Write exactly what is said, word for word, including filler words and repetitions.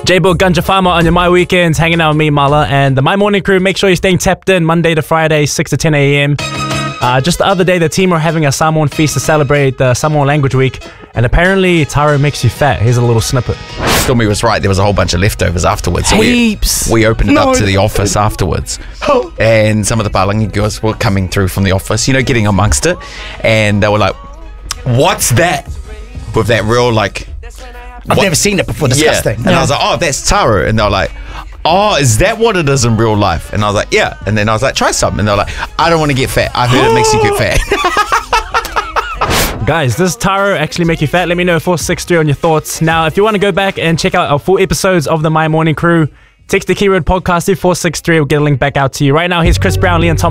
J-Book Ganja Farmer on your My Weekends, hanging out with me, Mala, and the My Morning Crew. Make sure you're staying tapped in Monday to Friday, six to ten a.m. Uh, just the other day, the team were having a Samoan feast to celebrate the Samoan Language Week, and apparently taro makes you fat. Here's a little snippet. Stormy was right. There was a whole bunch of leftovers afterwards. So Heaps. We, we opened it No, up to the office afterwards. And some of the Palangi girls were coming through from the office, you know, getting amongst it. And they were like, what's that? With that real, like... I've what? never seen it before. Yeah. Disgusting. And I was like, oh, that's taro. And they were like, oh, is that what it is in real life? And I was like, yeah. And then I was like, try some. And they were like, I don't want to get fat. I heard it makes you get fat. Guys, does taro actually make you fat? Let me know, four six three on your thoughts. Now, if you want to go back and check out our full episodes of the My Morning Crew, text the keyword podcast to four six three. We'll get a link back out to you. Right now, here's Chris Brownlee and Tom